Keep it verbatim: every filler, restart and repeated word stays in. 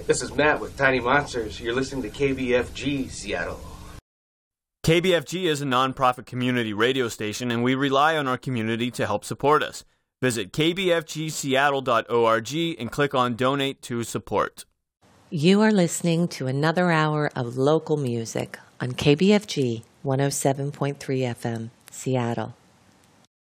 This is Matt with Tiny Monsters. You're listening to K B F G Seattle. K B F G is a nonprofit community radio station, and we rely on our community to help support us. Visit k b f g seattle dot org and click on Donate to Support. You are listening to another hour of local music on K B F G one oh seven point three F M, Seattle.